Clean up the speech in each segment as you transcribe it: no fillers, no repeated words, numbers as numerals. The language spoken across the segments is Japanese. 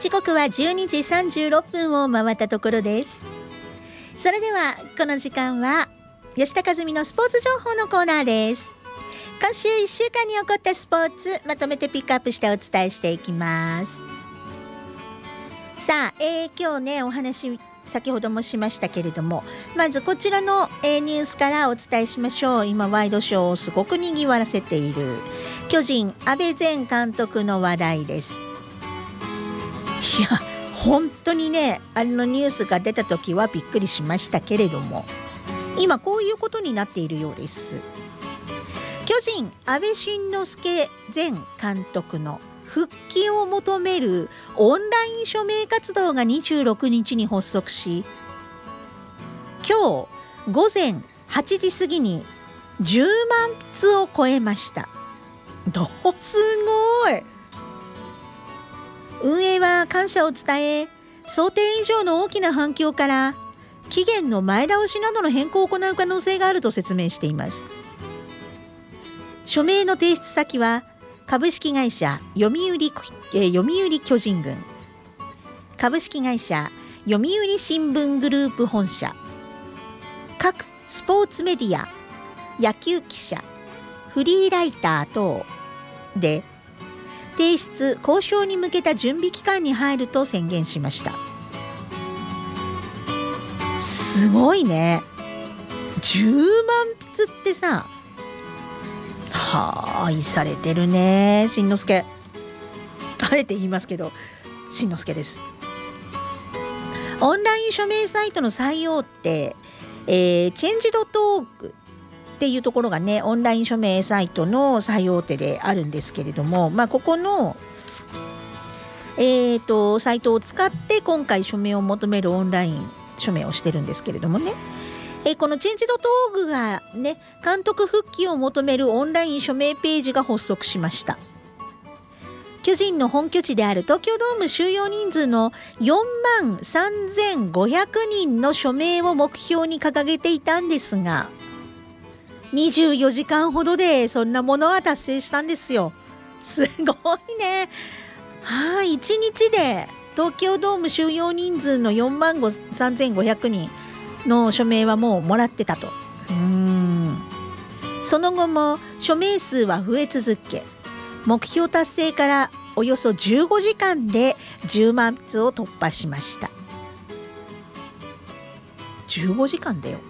時刻は12時36分を回ったところです。それではこの時間は吉田和美のスポーツ情報のコーナーです。今週1週間に起こったスポーツまとめてピックアップしてお伝えしていきます。さあ、今日ねお話先ほどもしましたけれども、まずこちらの、ニュースからお伝えしましょう。今ワイドショーをすごく賑わらせている巨人阿部前監督の話題です。いや本当にねあのニュースが出た時はびっくりしましたけれども、今こういうことになっているようです。巨人阿部慎之助前監督の復帰を求めるオンライン署名活動が26日に発足し、今日午前8時過ぎに10万筆を超えました。すごい。運営は感謝を伝え、想定以上の大きな反響から期限の前倒しなどの変更を行う可能性があると説明しています。署名の提出先は株式会社読売巨人軍、株式会社読売新聞グループ本社、各スポーツメディア、野球記者、フリーライター等で提出交渉に向けた準備期間に入ると宣言しました。すごいね。10万筆ってさ、愛されてるね。しんのすけ、あえて言いますけどしんのすけです。オンライン署名サイトの最大手、チェンジ.orgっていうところがねオンライン署名サイトの最大手であるんですけれども、ここの、サイトを使って今回署名を求めるオンライン署名をしてるんですけれどもね、このチェンジ.orgがね監督復帰を求めるオンライン署名ページが発足しました。巨人の本拠地である東京ドーム収容人数の43,500人の署名を目標に掲げていたんですが、24時間ほどでそんなものは達成したんですよ。すごいね。1日で東京ドーム収容人数の43,500人の署名はもうもらってたと。その後も署名数は増え続け、目標達成からおよそ15時間で10万筆を突破しました。15時間だよ。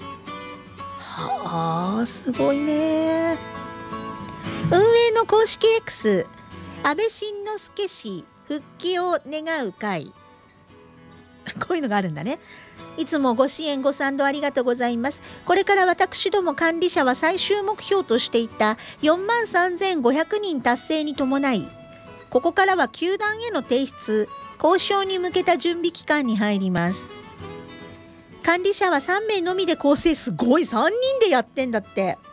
すごいね。運営の公式 X 阿部慎之助氏復帰を願う会、こういうのがあるんだね。いつもご支援ご賛同ありがとうございます。これから私ども管理者は最終目標としていた43,500人達成に伴い、ここからは球団への提出交渉に向けた準備期間に入ります。管理者は3名のみで構成、すごい3人でやってんだって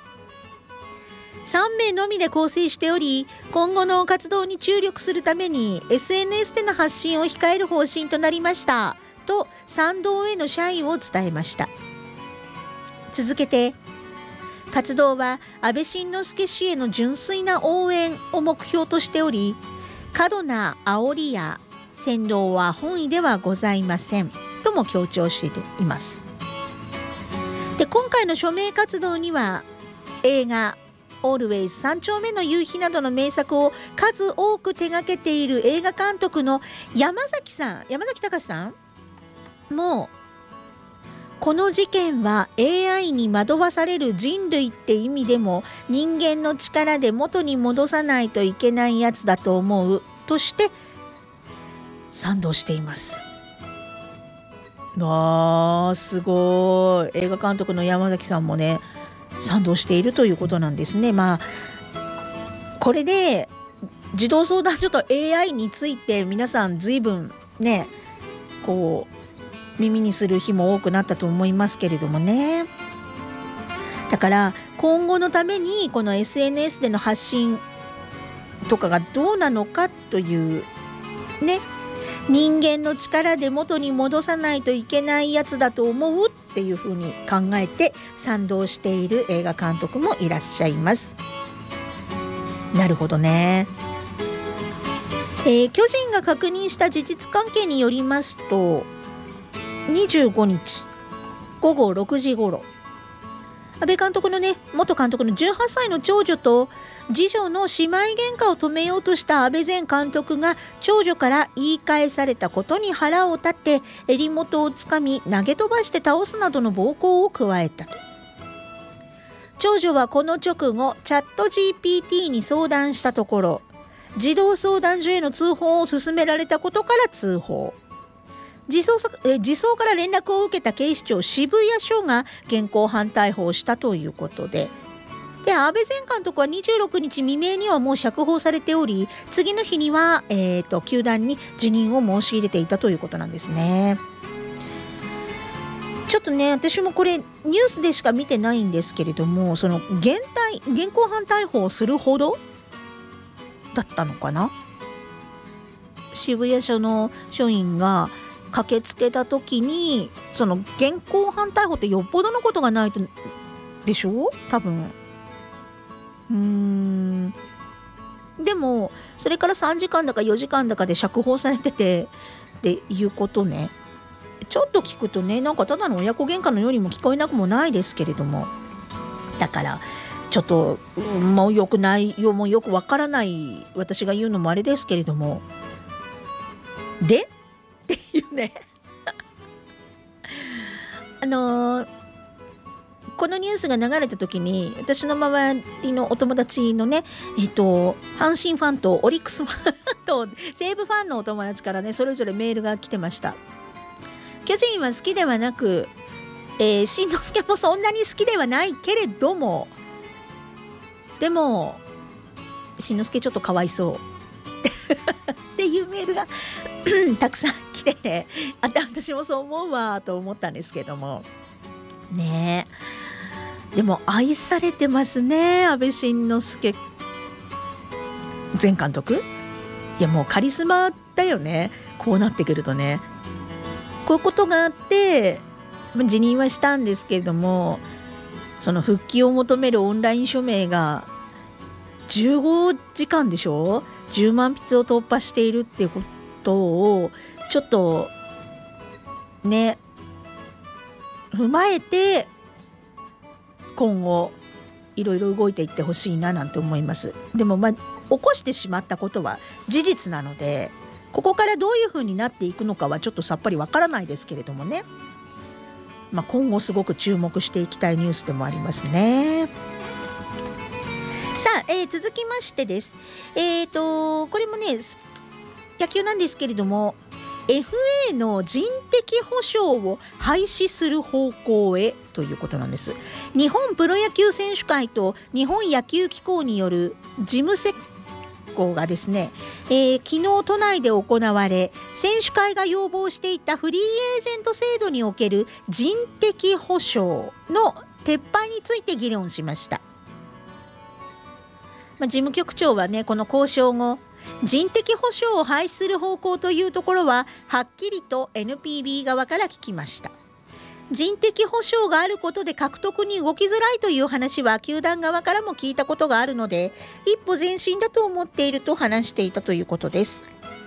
。3名のみで構成しており、今後の活動に注力するために SNS での発信を控える方針となりましたと賛同への謝意を伝えました。続けて、活動は阿部慎之助氏への純粋な応援を目標としており、過度な煽りや扇動は本意ではございませんとも強調しています。で、今回の署名活動には映画オールウェイズ三丁目の夕日などの名作を数多く手掛けている映画監督の山崎隆さんも、この事件は AI に惑わされる人類って意味でも人間の力で元に戻さないといけないやつだと思うとして賛同しています。すごい。映画監督の山崎さんもね賛同しているということなんですね。これで児童相談所と AI について皆さん随分ねこう耳にする日も多くなったと思いますけれどもね。だから今後のためにこの SNS での発信とかがどうなのかというね、人間の力で元に戻さないといけないやつだと思うっていうふうに考えて賛同している映画監督もいらっしゃいます。なるほどね。 巨人が確認した事実関係によりますと、25日午後6時ごろ、安倍監督のね、元監督の18歳の長女と次女の姉妹喧嘩を止めようとした安倍前監督が長女から言い返されたことに腹を立って襟元をつかみ投げ飛ばして倒すなどの暴行を加えた。長女はこの直後チャット GPT に相談したところ、児童相談所への通報を勧められたことから通報。児相から連絡を受けた警視庁渋谷署が現行犯逮捕をしたということで、安倍前監督は26日未明にはもう釈放されており、次の日には、球団に辞任を申し入れていたということなんですね。ちょっとね、私もこれニュースでしか見てないんですけれども、その現行犯逮捕をするほどだったのかな。渋谷署の署員が駆けつけた時に、その現行犯逮捕ってよっぽどのことがないとでしょ、多分。でもそれから3時間だか4時間だかで釈放されててっていうことね、ちょっと聞くとね、なんかただの親子喧嘩のようにも聞こえなくもないですけれども、だからちょっと、もうよくないよ、もうよくわからない私が言うのもあれですけれども、でっていうねこのニュースが流れた時に、私の周りのお友達のね、阪神ファンとオリックスファンと西武ファンのお友達からね、それぞれメールが来てました。巨人は好きではなく、しんのすけもそんなに好きではないけれども、でもしんのすけちょっとかわいそうっていうメールがたくさん来てて、私もそう思うわと思ったんですけどもね。でも愛されてますね、安倍晋之助前監督。いや、もうカリスマだよね、こうなってくるとね。こういうことがあって辞任はしたんですけれども、その復帰を求めるオンライン署名が15時間でしょ、10万筆を突破しているっていうことをちょっとね踏まえて、今後いろいろ動いていってほしいななんて思います。でも起こしてしまったことは事実なので、ここからどういう風になっていくのかはちょっとさっぱりわからないですけれどもね、今後すごく注目していきたいニュースでもありますね。さあ、続きましてです。これもね野球なんですけれども、FA の人的保障を廃止する方向へということなんです。日本プロ野球選手会と日本野球機構による事務施行がですね、昨日都内で行われ、選手会が要望していたフリーエージェント制度における人的保障の撤廃について議論しました。事務局長はね、この交渉後、人的保障を廃止する方向というところははっきりと NPB 側から聞きました。人的保障があることで獲得に動きづらいという話は球団側からも聞いたことがあるので、一歩前進だと思っていると話していたということです。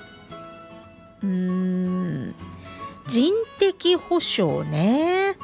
人的保障ね。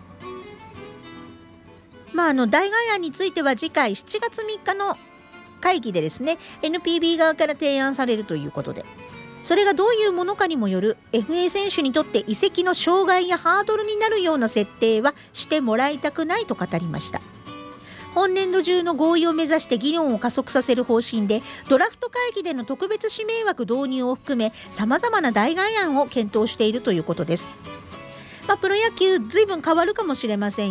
代替案については次回7月3日の会議でですね、 NPB 側から提案されるということで、それがどういうものかにもよる FA 選手にとって移籍の障害やハードルになるような設定はしてもらいたくないと語りました。本年度中の合意を目指して議論を加速させる方針で、ドラフト会議での特別指名枠導入を含め様々な代替案を検討しているということです。プロ野球ずいぶん変わるかもしれません